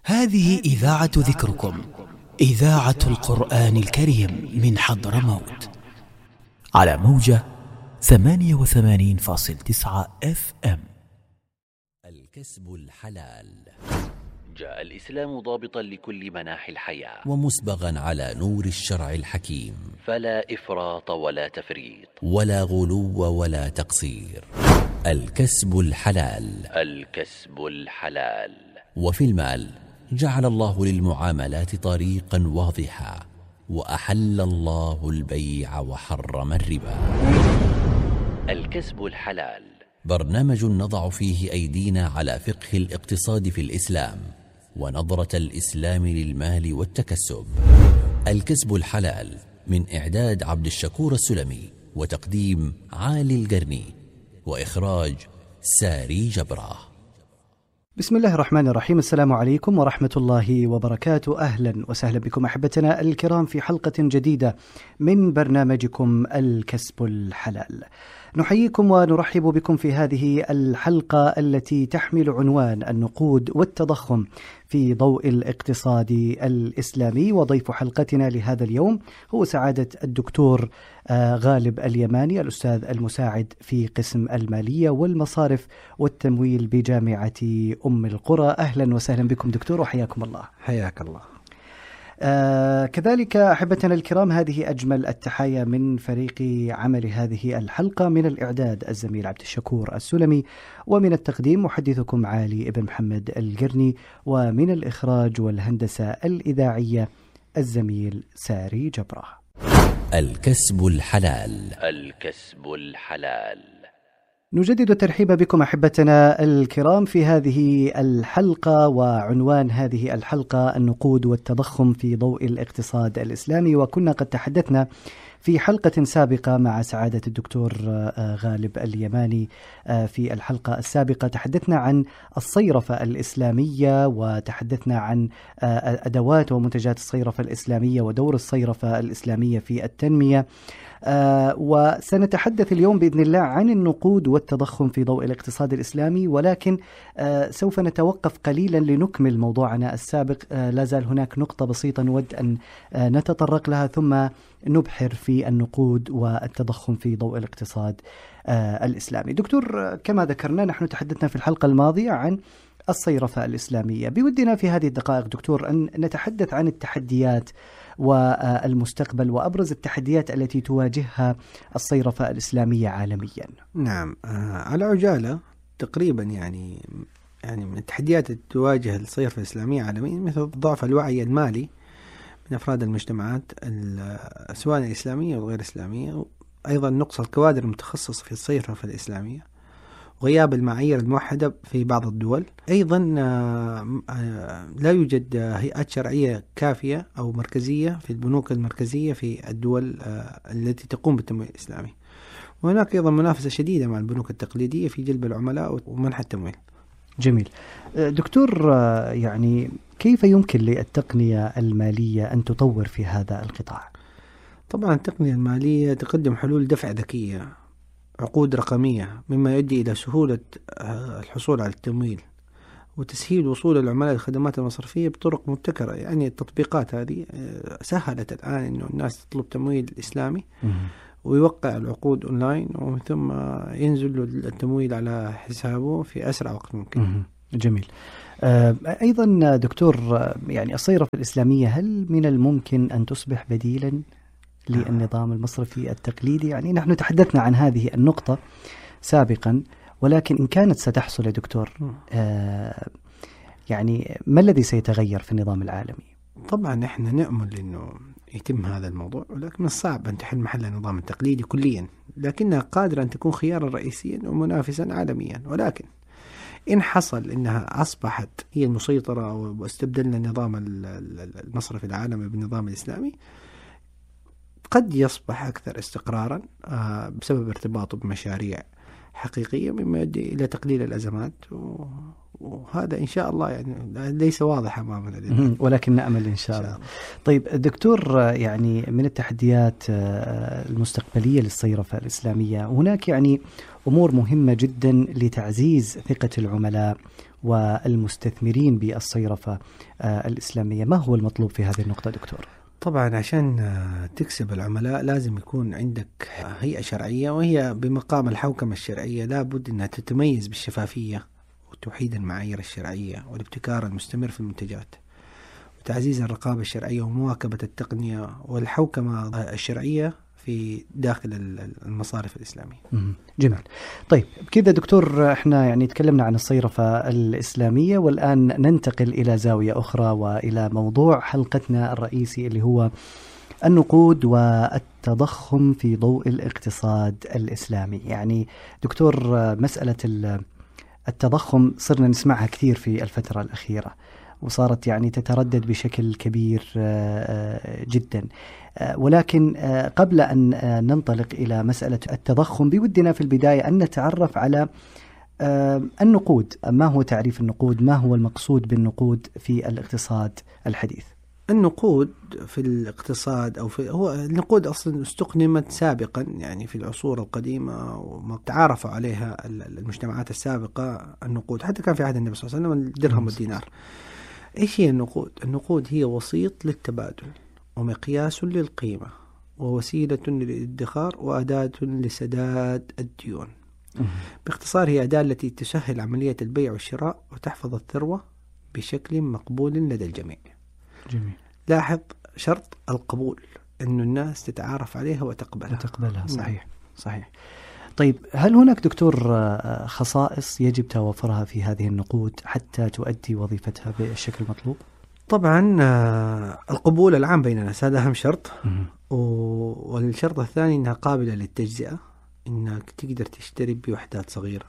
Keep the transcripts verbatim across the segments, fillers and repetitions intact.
هذه إذاعة ذكركم، إذاعة القرآن الكريم من حضرموت، على موجة ثمانية وثمانين فاصل تسعة اف ام. الكسب الحلال. جاء الإسلام ضابطا لكل مناحي الحياة ومسبغا على نور الشرع الحكيم، فلا إفراط ولا تفريط ولا غلو ولا تقصير. الكسب الحلال. الكسب الحلال. وفي المال جعل الله للمعاملات طريقا واضحا، وأحل الله البيع وحرم الربا. الكسب الحلال برنامج نضع فيه أيدينا على فقه الاقتصاد في الإسلام ونظرة الإسلام للمال والتكسب. الكسب الحلال من إعداد عبد الشكور السلمي، وتقديم عالي القرني، وإخراج ساري جبرة. بسم الله الرحمن الرحيم. السلام عليكم ورحمة الله وبركاته. أهلا وسهلا بكم أحبتنا الكرام في حلقة جديدة من برنامجكم الكسب الحلال. نحييكم ونرحب بكم في هذه الحلقة التي تحمل عنوان النقود والتضخم في ضوء الاقتصاد الإسلامي. وضيف حلقتنا لهذا اليوم هو سعادة الدكتور غالب اليماني، الأستاذ المساعد في قسم المالية والمصارف والتمويل بجامعة أم القرى. أهلا وسهلا بكم دكتور وحياكم الله. حياك الله. آه كذلك أحبتنا الكرام، هذه أجمل التحايا من فريق عمل هذه الحلقة، من الإعداد الزميل عبد الشكور السلمي، ومن التقديم محدثكم عالي ابن محمد القرني، ومن الإخراج والهندسة الإذاعية الزميل ساري جبرة. الكسب الحلال. الكسب الحلال. نجدد الترحيب بكم أحبتنا الكرام في هذه الحلقة، وعنوان هذه الحلقة النقود والتضخم في ضوء الاقتصاد الإسلامي. وكنا قد تحدثنا في حلقة سابقة مع سعادة الدكتور غالب اليماني. في الحلقة السابقة تحدثنا عن الصيرفة الإسلامية، وتحدثنا عن أدوات ومنتجات الصيرفة الإسلامية ودور الصيرفة الإسلامية في التنمية. آه وسنتحدث اليوم بإذن الله عن النقود والتضخم في ضوء الاقتصاد الإسلامي، ولكن آه سوف نتوقف قليلا لنكمل موضوعنا السابق. آه لا زال هناك نقطة بسيطة نود أن آه نتطرق لها، ثم نبحر في النقود والتضخم في ضوء الاقتصاد آه الإسلامي. دكتور، كما ذكرنا نحن تحدثنا في الحلقة الماضية عن الصيرفة الإسلامية. بودنا في هذه الدقائق دكتور أن نتحدث عن التحديات والمستقبل وأبرز التحديات التي تواجهها الصيرفة الإسلامية عالميا. نعم، على عجالة تقريبا يعني يعني من التحديات التي تواجه الصيرفة الإسلامية عالميا مثل ضعف الوعي المالي من أفراد المجتمعات سواء الإسلامية أو غير إسلامية، أيضا نقص الكوادر المتخصصة في الصيرفة الإسلامية، وغياب المعايير الموحدة في بعض الدول. أيضا لا يوجد هيئات شرعية كافية أو مركزية في البنوك المركزية في الدول التي تقوم بالتمويل الإسلامي. وهناك أيضا منافسة شديدة مع البنوك التقليدية في جلب العملاء ومنح التمويل. جميل. دكتور، يعني كيف يمكن للتقنية المالية أن تطور في هذا القطاع؟ طبعا التقنية المالية تقدم حلول دفع ذكية، عقود رقمية، مما يؤدي إلى سهولة الحصول على التمويل وتسهيل وصول العملاء للخدمات المصرفية بطرق مبتكرة. يعني التطبيقات هذه سهلت الآن إنه الناس تطلب تمويل إسلامي ويوقع العقود أونلاين، ومن ثم ينزل التمويل على حسابه في أسرع وقت ممكن. جميل. أيضا دكتور، يعني الصيرفة الإسلامية هل من الممكن أن تصبح بديلا للنظام المصرفي التقليدي؟ يعني نحن تحدثنا عن هذه النقطة سابقا، ولكن إن كانت ستحصل يا دكتور، آه يعني ما الذي سيتغير في النظام العالمي؟ طبعا نحن نأمل أنه يتم هذا الموضوع، ولكن من الصعب أن تحل محل النظام التقليدي كليا، لكنها قادرة أن تكون خيارا رئيسيا ومنافسا عالميا. ولكن إن حصل أنها أصبحت هي المسيطرة واستبدلنا النظام المصرفي العالمي بالنظام الإسلامي، قد يصبح أكثر استقرارا بسبب ارتباطه بمشاريع حقيقية، مما يؤدي إلى تقليل الأزمات، وهذا إن شاء الله يعني ليس واضح أمامنا، ولكن نأمل إن شاء الله. طيب دكتور، يعني من التحديات المستقبلية للصيرفة الإسلامية هناك يعني أمور مهمة جدا لتعزيز ثقة العملاء والمستثمرين بالصيرفة الإسلامية. ما هو المطلوب في هذه النقطة دكتور؟ طبعا عشان تكسب العملاء لازم يكون عندك هيئة شرعية، وهي بمقام الحوكمة الشرعية لابد أنها تتميز بالشفافية وتوحيد المعايير الشرعية والابتكار المستمر في المنتجات وتعزيز الرقابة الشرعية ومواكبة التقنية والحوكمة الشرعية في داخل المصارف الإسلامية. جميل. طيب كذا دكتور، احنا يعني تكلمنا عن الصيرفة الإسلامية، والآن ننتقل إلى زاوية أخرى وإلى موضوع حلقتنا الرئيسي اللي هو النقود والتضخم في ضوء الاقتصاد الإسلامي. يعني دكتور، مسألة التضخم صرنا نسمعها كثير في الفترة الأخيرة، وصارت يعني تتردد بشكل كبير جدا، ولكن قبل أن ننطلق إلى مسألة التضخم بودنا في البداية أن نتعرف على النقود. ما هو تعريف النقود؟ ما هو المقصود بالنقود في الاقتصاد الحديث؟ النقود في الاقتصاد أو في هو النقود أصلا استخدمت سابقا يعني في العصور القديمة، وما تعارفوا عليها المجتمعات السابقة النقود، حتى كان في عهد النبي صلى الله عليه وسلم الدرهم والدينار. إيش هي النقود؟ النقود هي وسيط للتبادل ومقياس للقيمة ووسيلة للادخار وأداة لسداد الديون. باختصار هي أداة التي تسهل عملية البيع والشراء وتحفظ الثروة بشكل مقبول لدى الجميع. جميل. لاحظ شرط القبول، أن الناس تتعارف عليها وتقبلها. وتقبلها. صحيح. صحيح. طيب هل هناك دكتور خصائص يجب توفرها في هذه النقود حتى تؤدي وظيفتها بالشكل المطلوب؟ طبعا القبول العام بين الناس هذا أهم شرط، والشرط الثاني أنها قابلة للتجزئة، أنك تقدر تشتري بوحدات صغيرة.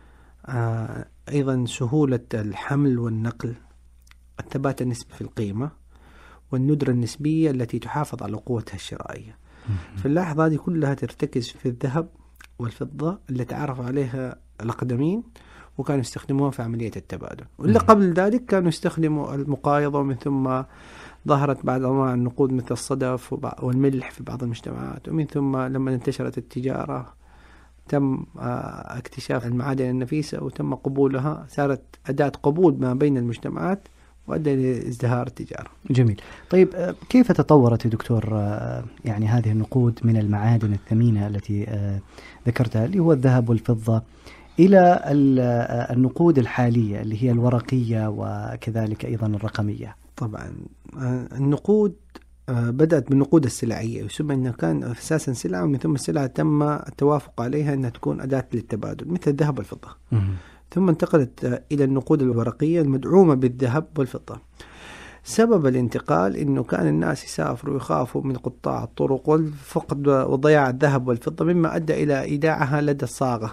أيضا سهولة الحمل والنقل، الثبات النسبي في القيمة، والندرة النسبية التي تحافظ على قوتها الشرائية. في اللحظة هذه كلها ترتكز في الذهب والفضة اللي تعرف عليها الأقدمين وكانوا يستخدموها في عملية التبادل، واللي قبل ذلك كانوا يستخدموا المقايضة، ومن ثم ظهرت بعض أنواع النقود مثل الصدف والملح في بعض المجتمعات، ومن ثم لما انتشرت التجارة تم اكتشاف المعادن النفيسة وتم قبولها، صارت أداة قبول ما بين المجتمعات وأدى لازدهار التجارة. جميل. طيب كيف تطورت دكتور يعني هذه النقود من المعادن الثمينة التي ذكرتها اللي هو الذهب والفضة إلى النقود الحالية اللي هي الورقية وكذلك أيضا الرقمية؟ طبعا النقود بدأت بالنقود السلعية، يسمى أنها كان أساسا سلعة، ومن ثم السلعة تم التوافق عليها أنها تكون أداة للتبادل مثل الذهب والفضة. ثم انتقلت إلى النقود الورقية المدعومة بالذهب والفضة. سبب الانتقال أنه كان الناس يسافروا ويخافوا من قطاع الطرق والفقد وضياع الذهب والفضة، مما أدى إلى إيداعها لدى الصاغة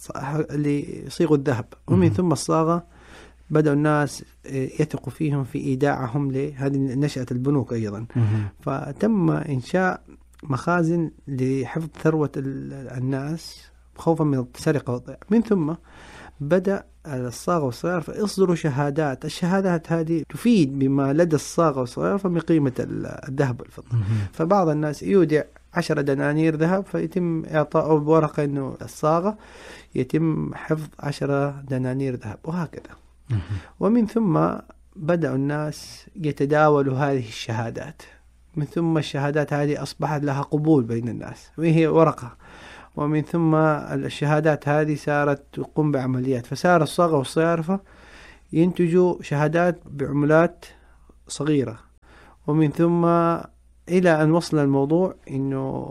اللي يصيغوا الذهب، ومن ثم الصاغة بدأوا الناس يثقوا فيهم في إيداعهم لهذه نشأة البنوك أيضا. فتم إنشاء مخازن لحفظ ثروة الناس خوفا من السرقة والضياع. من ثم بدأ الصاغة والصيارفة يصدروا شهادات، الشهادات هذه تفيد بما لدى الصاغة والصيارفة من قيمة الذهب والفضة. فبعض الناس يودع عشرة دنانير ذهب فيتم إعطاءه بورقة إنه الصاغة يتم حفظ عشرة دنانير ذهب، وهكذا. ومن ثم بدأوا الناس يتداولوا هذه الشهادات، من ثم الشهادات هذه أصبحت لها قبول بين الناس وهي ورقة، ومن ثم الشهادات هذه صارت تقوم بعمليات، فصار الصاغة والصيارفة ينتجوا شهادات بعملات صغيرة، ومن ثم إلى أن وصل الموضوع إنه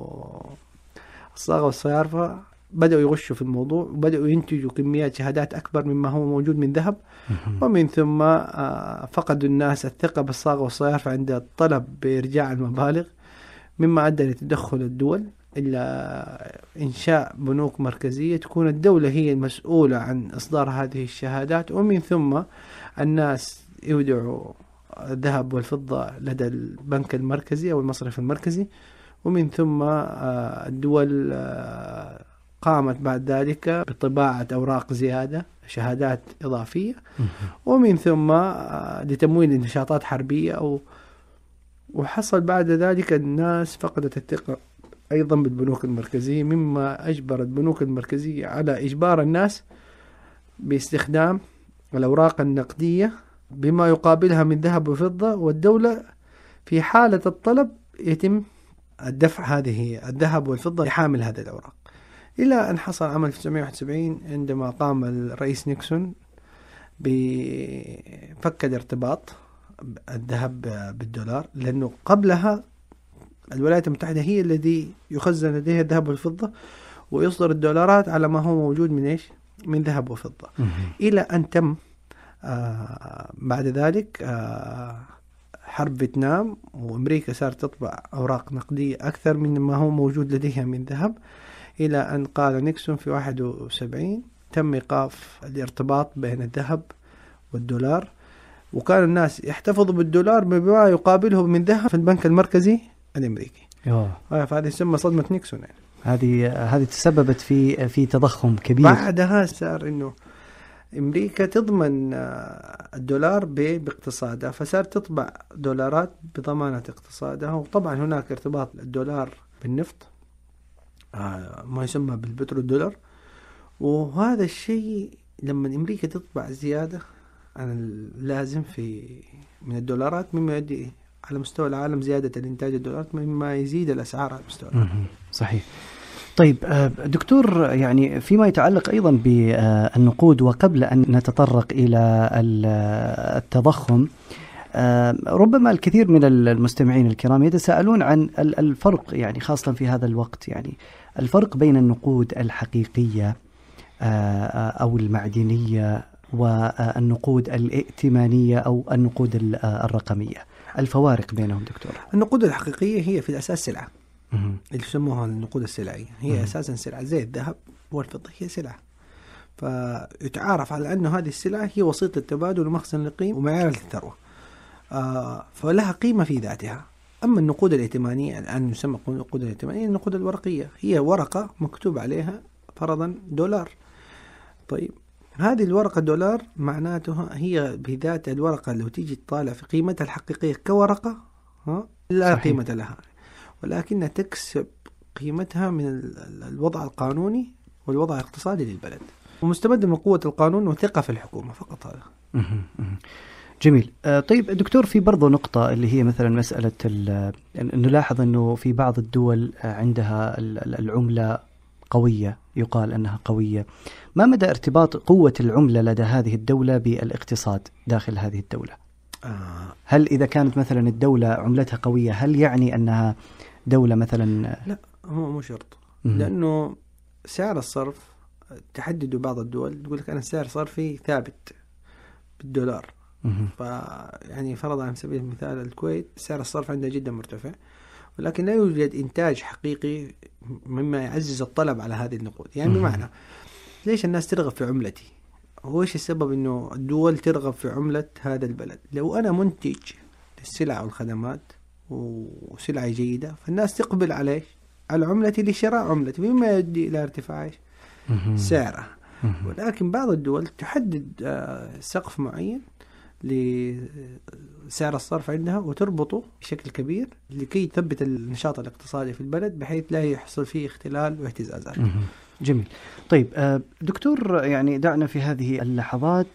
الصاغة والصيارفة بدأوا يغشوا في الموضوع وبدأوا ينتجوا كميات شهادات أكبر مما هو موجود من ذهب، ومن ثم فقدوا الناس الثقة بالصاغة والصيارفة عند الطلب بإرجاع المبالغ، مما أدى لتدخل الدول إلى إنشاء بنوك مركزية تكون الدولة هي المسؤولة عن إصدار هذه الشهادات، ومن ثم الناس يودعوا الذهب والفضة لدى البنك المركزي أو المصرف المركزي، ومن ثم الدول قامت بعد ذلك بطباعة أوراق زيادة شهادات إضافية، ومن ثم لتمويل نشاطات حربية أو وحصل بعد ذلك الناس فقدت الثقة أيضا بالبنوك المركزية، مما أجبر البنوك المركزية على إجبار الناس باستخدام الأوراق النقدية بما يقابلها من ذهب وفضة، والدولة في حالة الطلب يتم الدفع هذه الذهب والفضة لحامل هذه الأوراق، إلى أن حصل عام ألف وتسعمائة وواحد وسبعين عندما قام الرئيس نيكسون بفك الارتباط الذهب بالدولار، لأنه قبلها الولايات المتحدة هي الذي يخزن لديها الذهب والفضة ويصدر الدولارات على ما هو موجود من إيش؟ من ذهب وفضة. إلى أن تم آه بعد ذلك آه حرب فيتنام، وأمريكا صارت تطبع أوراق نقدية أكثر من ما هو موجود لديها من ذهب، إلى أن قال نيكسون في واحد وسبعين تم إيقاف الارتباط بين الذهب والدولار، وكان الناس يحتفظوا بالدولار بما يقابله من ذهب في البنك المركزي الأمريكي. فهذه يسمى صدمة نيكسون يعني. هذه هذه تسببت في في تضخم كبير. بعدها صار إنه أمريكا تضمن الدولار باقتصادها، فصارت تطبع دولارات بضمانة اقتصادها، وطبعا هناك ارتباط الدولار بالنفط ما يسمى بالبترو دولار، وهذا الشيء لما أمريكا تطبع زيادة عن اللازم في من الدولارات مما يؤدي على مستوى العالم زيادة الإنتاج الدولارات، مما يزيد الأسعار على مستوى العالم. صحيح. طيب دكتور، يعني فيما يتعلق أيضا بالنقود، وقبل أن نتطرق إلى التضخم، ربما الكثير من المستمعين الكرام يتساءلون عن الفرق، يعني خاصة في هذا الوقت، يعني الفرق بين النقود الحقيقية أو المعدنية والنقود الائتمانية أو النقود الرقمية، الفوارق بينهم دكتور. النقود الحقيقية هي في الأساس سلعة، اللي يسموها النقود السلعية، هي مم. أساسا سلعة زي الذهب والفضة، هي سلعة، فيتعارف على أنه هذه السلعة هي وسيط التبادل ومخزن القيم ومعيار الثروة، آه فلها قيمة في ذاتها. أما النقود الائتمانية الآن يسمى النقود الائتمانية النقود الورقية، هي ورقة مكتوب عليها فرضا دولار. طيب هذه الورقة دولار معناتها هي بذات الورقة لو تيجي تطالع في قيمتها الحقيقية كورقة ها لا صحيح. قيمة لها، ولكنها تكسب قيمتها من الوضع القانوني والوضع الاقتصادي للبلد، ومستمد من قوة القانون وثقة في الحكومة فقط. هذا جميل. طيب دكتور، في برضو نقطة اللي هي مثلا مسألة نلاحظ أنه في بعض الدول عندها العملة قوية، يقال أنها قوية، ما مدى ارتباط قوة العملة لدى هذه الدولة بالاقتصاد داخل هذه الدولة؟ آه. هل إذا كانت مثلا الدولة عملتها قوية هل يعني أنها دولة مثلا؟ لا، هو مو شرط، لأنه سعر الصرف تحددوا بعض الدول تقول لك أنا سعر صرفي ثابت بالدولار، فيعني فرضا على سبيل المثال الكويت سعر الصرف عندها جدا مرتفع، ولكن لا يوجد إنتاج حقيقي مما يعزز الطلب على هذه النقود. يعني بمعنى ليش الناس ترغب في عملتي؟ هو إيش السبب إنه الدول ترغب في عملة هذا البلد؟ لو أنا منتج للسلع والخدمات وسلعة جيدة، فالناس تقبل عليه على عملتي لشراء عملتي، مما يؤدي إلى ارتفاع سعره. ولكن بعض الدول تحدد سقف معين لسعر الصرف عندها وتربطه بشكل كبير لكي تثبت النشاط الاقتصادي في البلد بحيث لا يحصل فيه اختلال واهتزازات. جميل. طيب دكتور، يعني دعنا في هذه اللحظات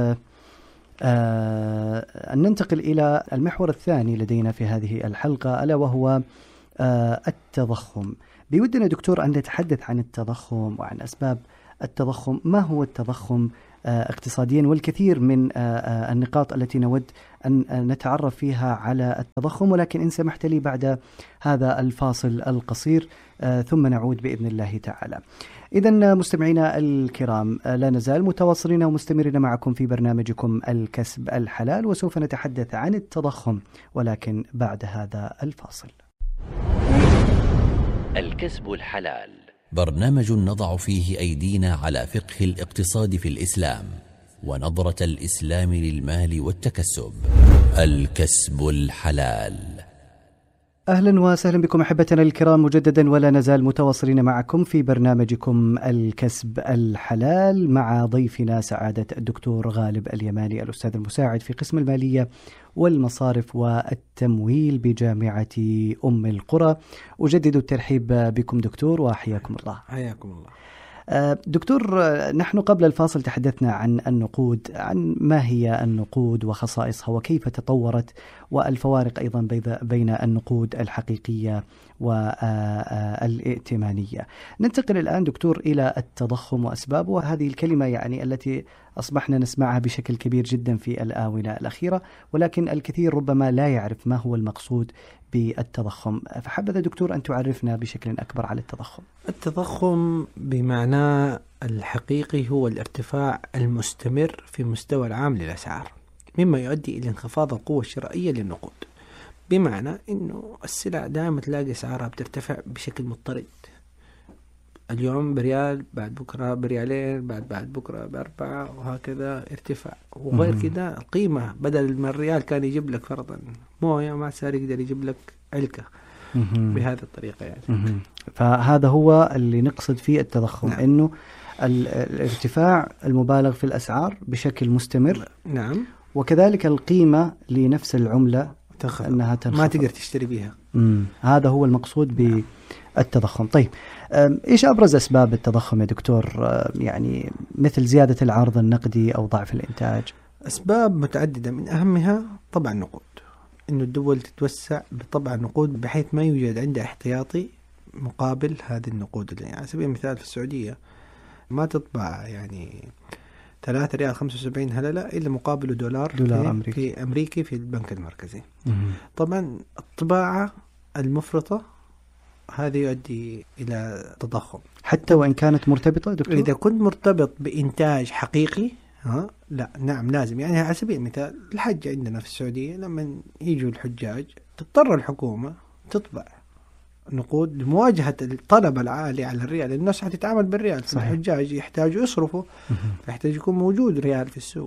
أن ننتقل إلى المحور الثاني لدينا في هذه الحلقة، ألا وهو التضخم. بودنا دكتور أن نتحدث عن التضخم وعن أسباب التضخم، ما هو التضخم اقتصاديا، والكثير من النقاط التي نود أن نتعرف فيها على التضخم، ولكن إن سمحت لي بعد هذا الفاصل القصير ثم نعود بإذن الله تعالى. إذن مستمعينا الكرام، لا نزال متواصلين ومستمرين معكم في برنامجكم الكسب الحلال، وسوف نتحدث عن التضخم ولكن بعد هذا الفاصل. الكسب الحلال، برنامج نضع فيه أيدينا على فقه الاقتصاد في الإسلام ونظرة الإسلام للمال والتكسب. الكسب الحلال. أهلا وسهلا بكم أحبتنا الكرام مجددا، ولا نزال متواصلين معكم في برنامجكم الكسب الحلال مع ضيفنا سعادة الدكتور غالب اليماني، الأستاذ المساعد في قسم المالية والمصارف والتمويل بجامعة أم القرى. أجدد الترحيب بكم دكتور وحياكم الله. حياكم الله. دكتور، نحن قبل الفاصل تحدثنا عن النقود، عن ما هي النقود وخصائصها وكيف تطورت، والفوارق أيضا بين النقود الحقيقية والائتمانية. ننتقل الآن دكتور إلى التضخم وأسبابه، وهذه الكلمة يعني التي أصبحنا نسمعها بشكل كبير جدا في الآونة الأخيرة، ولكن الكثير ربما لا يعرف ما هو المقصود بالتضخم. فحبذا دكتور أن تعرفنا بشكل أكبر على التضخم. التضخم بمعناه الحقيقي هو الارتفاع المستمر في مستوى العام للأسعار، مما يؤدي إلى انخفاض القوة الشرائية للنقود. بمعنى إنه السلع دائما تلاقي أسعارها بترتفع بشكل مضطرد، اليوم بريال، بعد بكرة بريالين، بعد بعد بكرة بأربعة، وهكذا ارتفاع. وغير كده القيمة بدل ما الريال كان يجيب لك فرضا موية، ما صار يقدر يجيب لك علكة بهذه الطريقة يعني. فهذا هو اللي نقصد فيه التضخم. نعم. إنه الارتفاع المبالغ في الأسعار بشكل مستمر. نعم. وكذلك القيمة لنفس العملة تنخفض، أنها تنخفض، ما تقدر تشتري بها. مم. هذا هو المقصود بالتضخم. طيب، إيش أبرز أسباب التضخم يا دكتور؟ يعني مثل زيادة العرض النقدي أو ضعف الإنتاج. أسباب متعددة، من أهمها طبعا النقود، إنه الدول تتوسع بطبع النقود بحيث ما يوجد عندها احتياطي مقابل هذه النقود. يعني على سبيل المثال في السعودية ما تطبع يعني ثلاثة ريال خمسة وسبعين هللة إلا مقابله دولار, دولار في, أمريكي. في أمريكي في البنك المركزي. مم. طبعا الطباعة المفرطة هذا يؤدي إلى تضخم حتى وإن كانت مرتبطة دكتور. إذا كنت مرتبط بإنتاج حقيقي ها لا نعم لازم. يعني على سبيل المثال الحج عندنا في السعودية لما يجوا الحجاج تضطر الحكومة تطبع نقود لمواجهة الطلب العالي على الريال. الناس حتتعامل بالريال، الحجاج يحتاجوا يصرفوا، يحتاج يكون موجود ريال في السوق،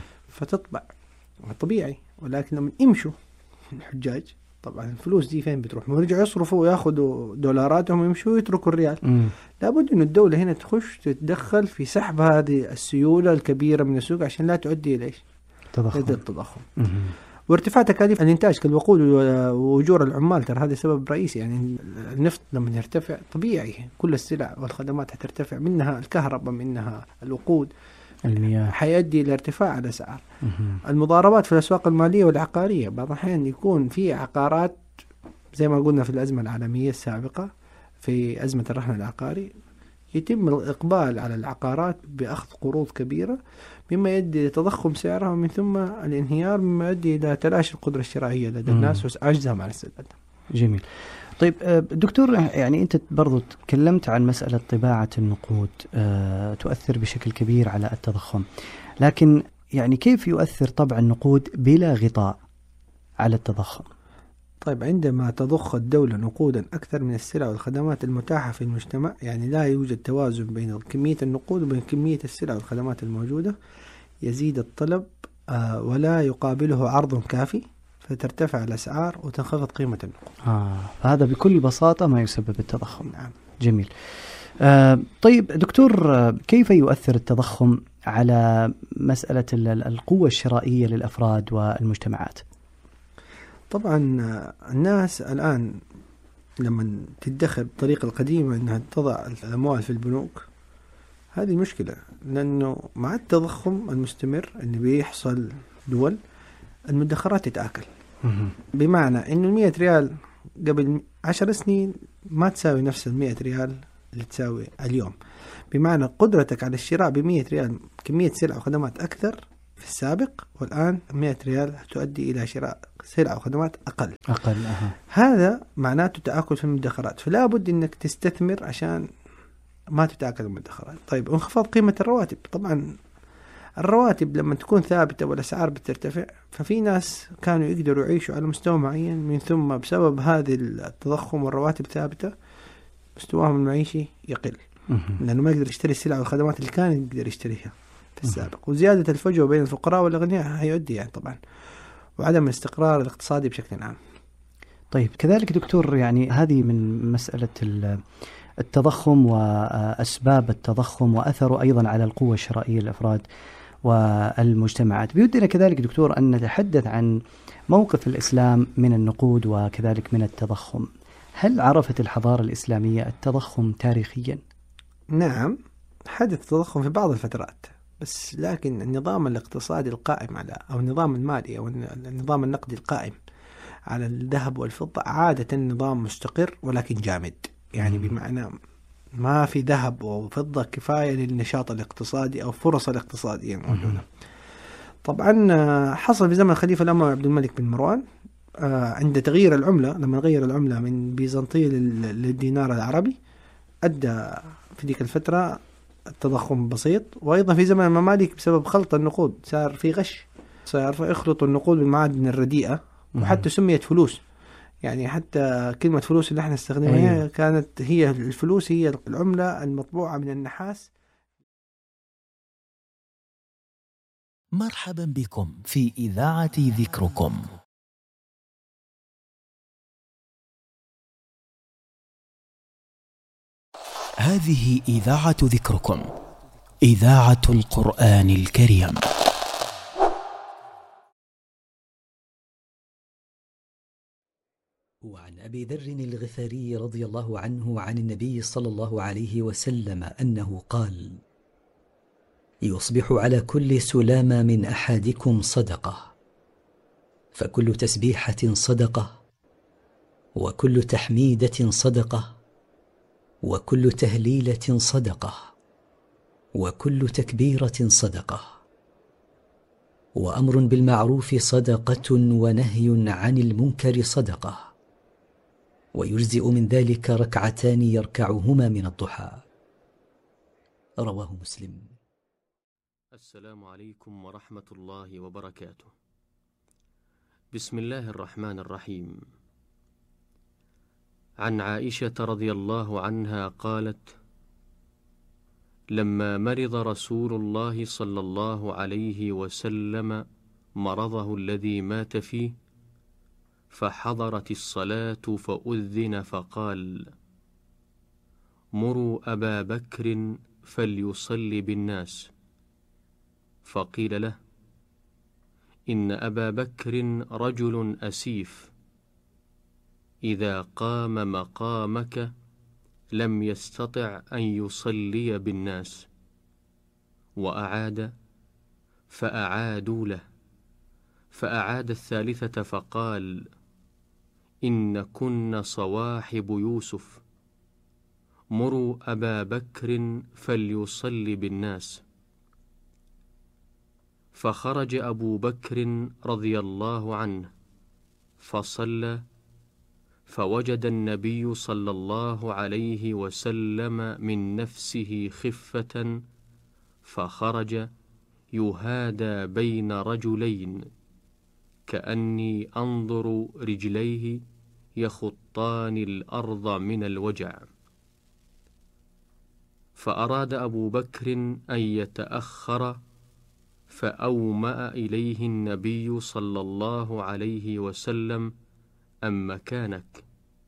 فتطبع طبيعي. ولكن لما يمشوا الحجاج طبعا الفلوس دي فين بتروح؟ ما يرجعوا يصرفوا وياخذوا دولاراتهم ويمشوا ويتركوا الريال. مم. لابد إنه الدولة هنا تخش تتدخل في سحب هذه السيولة الكبيرة من السوق عشان لا تؤدي إلى إيش؟ تضخم. التضخم. وارتفاع تكاليف الإنتاج كالوقود وأجور العمال، ترى هذا سبب رئيسي. يعني النفط لما يرتفع طبيعي كل السلع والخدمات حترتفع، منها الكهرباء، منها الوقود، المياه، حيؤدي إلى ارتفاع الأسعار. المضاربات في الأسواق المالية والعقارية، بعض الأحيان يكون في عقارات زي ما قلنا في الأزمة العالمية السابقة في أزمة الرهن العقاري، يتم الإقبال على العقارات بأخذ قروض كبيرة، مما يؤدي لتضخم سعرها ومن ثم الانهيار، مما يؤدي إلى تلاشي القدرة الشرائية لدى الناس وعجزهم على السداد. جميل. طيب دكتور، يعني أنت برضو تكلمت عن مسألة طباعة النقود أه تؤثر بشكل كبير على التضخم، لكن يعني كيف يؤثر طبع النقود بلا غطاء على التضخم؟ طيب، عندما تضخ الدولة نقودا أكثر من السلع والخدمات المتاحة في المجتمع، يعني لا يوجد توازن بين كمية النقود وبين كمية السلع والخدمات الموجودة، يزيد الطلب آه ولا يقابله عرض كافي، فترتفع الأسعار وتنخفض قيمة النقود. آه هذا بكل بساطة ما يسبب التضخم. نعم. جميل. آه طيب دكتور، آه كيف يؤثر التضخم على مسألة القوة الشرائية للأفراد والمجتمعات؟ طبعا الناس الآن لما تدخل بالطريقة القديمة أنها تضع الأموال في البنوك، هذه مشكلة، لأنه مع التضخم المستمر اللي بيحصل دول المدخرات تتآكل. بمعنى أنه المية ريال قبل عشر سنين ما تساوي نفس المية ريال اللي تساوي اليوم. بمعنى قدرتك على الشراء بمية ريال كمية سلع وخدمات أكثر في السابق، والآن مئة ريال تؤدي إلى شراء سلع وخدمات أقل أقل أه. هذا معناته تآكل في المدخرات، فلا بد إنك تستثمر عشان ما تتآكل المدخرات. طيب، انخفاض قيمة الرواتب. طبعا الرواتب لما تكون ثابتة والأسعار بترتفع، ففي ناس كانوا يقدروا يعيشوا على مستوى معين، من ثم بسبب هذه التضخم والرواتب ثابتة مستواهم المعيشي يقل، لأنه ما يقدر يشتري السلع والخدمات اللي كان يقدر يشتريها في السابق. وزيادة الفجوة بين الفقراء والأغنياء هيؤدي يعني طبعا وعدم الاستقرار الاقتصادي بشكل عام. طيب، كذلك دكتور، يعني هذه من مسألة التضخم وأسباب التضخم وأثره أيضا على القوة الشرائية للأفراد والمجتمعات. بيودنا كذلك دكتور أن نتحدث عن موقف الإسلام من النقود وكذلك من التضخم. هل عرفت الحضارة الإسلامية التضخم تاريخيا؟ نعم، حدث تضخم في بعض الفترات، بس لكن النظام الاقتصادي القائم على أو النظام المالي أو النظام النقدي القائم على الذهب والفضة عادة نظام مستقر ولكن جامد، يعني بمعنى ما في ذهب وفضة كفاية للنشاط الاقتصادي أو فرص الاقتصادية الموجودة. طبعا حصل في زمن الخليفة الأموي عبد الملك بن مروان عند تغيير العملة، لما غير العملة من بيزنطية للدينار العربي أدى في ذيك الفترة التضخم بسيط. وأيضا في زمن المماليك بسبب خلط النقود صار في غش، صار يخلطوا النقود بالمعادن الرديئة وحتى سميت فلوس. يعني حتى كلمة فلوس اللي احنا نستخدمها أيوه. كانت هي الفلوس هي العملة المطبوعة من النحاس. مرحبا بكم في إذاعة ذكركم. هذه إذاعة ذكركم، إذاعة القرآن الكريم. وعن أبي ذر الغفاري رضي الله عنه عن النبي صلى الله عليه وسلم أنه قال: يصبح على كل سلامة من أحدكم صدقة، فكل تسبيحة صدقة، وكل تحميدة صدقة، وكل تهليلة صدقة، وكل تكبيرة صدقة، وأمر بالمعروف صدقة، ونهي عن المنكر صدقة، ويجزئ من ذلك ركعتان يركعهما من الضحى. رواه مسلم. السلام عليكم ورحمة الله وبركاته. بسم الله الرحمن الرحيم. عن عائشة رضي الله عنها قالت: لما مرض رسول الله صلى الله عليه وسلم مرضه الذي مات فيه، فحضرت الصلاة فأذن فقال: مروا أبا بكر فليصلي بالناس. فقيل له: إن أبا بكر رجل أسيف، إذا قام مقامك لم يستطع أن يصلي بالناس. وأعاد فأعادوا له، فأعاد الثالثة فقال: إن كن صواحب يوسف، مروا أبا بكر فليصلي بالناس. فخرج أبو بكر رضي الله عنه فصلى، فوجد النبي صلى الله عليه وسلم من نفسه خفة، فخرج يهادى بين رجلين، كأني أنظر رجليه يخطان الأرض من الوجع. فأراد أبو بكر أن يتأخر، فأومأ إليه النبي صلى الله عليه وسلم: أم مكانك.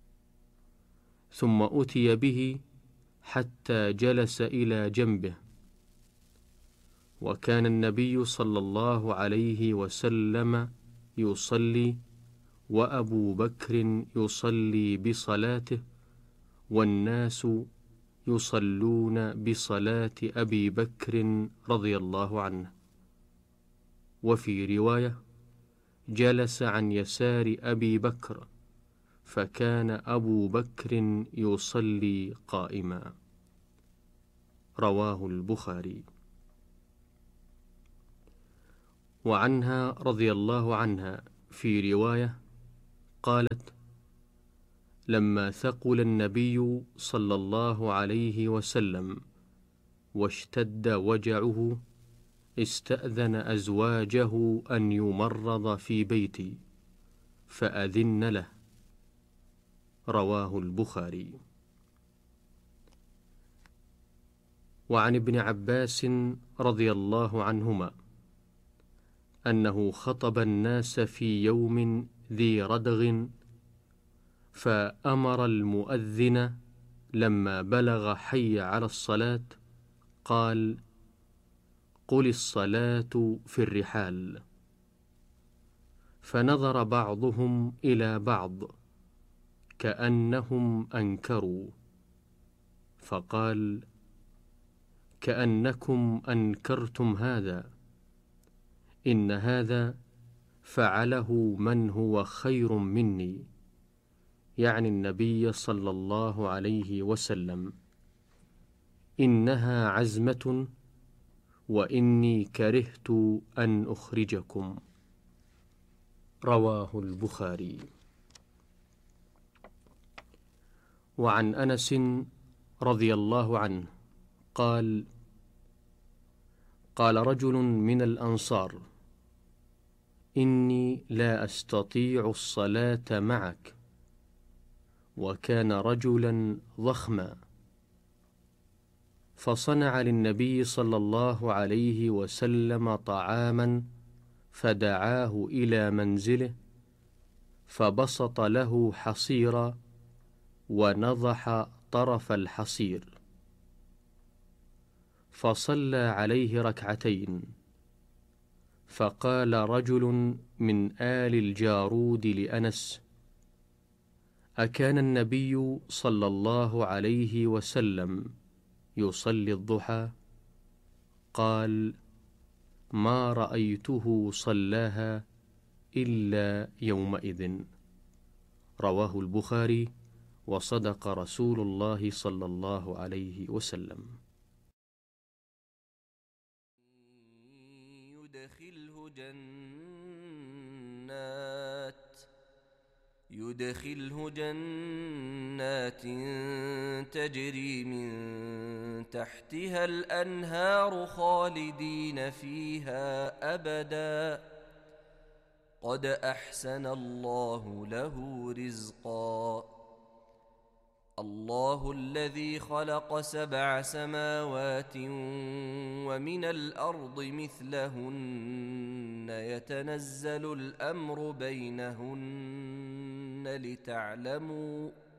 ثم أتي به حتى جلس إلى جنبه. وكان النبي صلى الله عليه وسلم يصلي، وأبو بكر يصلي بصلاته، والناس يصلون بصلاة أبي بكر رضي الله عنه. وفي رواية: جلس عن يسار أبي بكر، فكان أبو بكر يصلي قائما. رواه البخاري. وعنها رضي الله عنها في رواية قالت: لما ثقل النبي صلى الله عليه وسلم واشتد وجعه، استأذن أزواجه أن يمرض في بيتي، فأذن له. رواه البخاري. وعن ابن عباس رضي الله عنهما أنه خطب الناس في يوم ذي ردغ، فأمر المؤذن لما بلغ حي على الصلاة قال: قل الصلاة في الرحال. فنظر بعضهم إلى بعض كأنهم أنكروا، فقال: كأنكم أنكرتم هذا، إن هذا فعله من هو خير مني، يعني النبي صلى الله عليه وسلم. إنها عزمة وإني كرهت أن أخرجكم. رواه البخاري. وعن أنس رضي الله عنه قال: قال رجل من الأنصار: إني لا أستطيع الصلاة معك. وكان رجلا ضخما، فصنع للنبي صلى الله عليه وسلم طعاما، فدعاه إلى منزله، فبسط له حصيرا ونضح طرف الحصير، فصلى عليه ركعتين. فقال رجل من آل الجارود لأنس: أكان النبي صلى الله عليه وسلم يصلي الضحى؟ قال: ما رأيته صلاها إلا يومئذ. رواه البخاري. وصدق رسول الله صلى الله عليه وسلم. يدخله جنات يدخله جنات تجري من تحتها الأنهار خالدين فيها أبدا، قد أحسن الله له رزقا. الله الذي خلق سبع سماوات ومن الأرض مثلهن يتنزل الأمر بينهن لتعلموا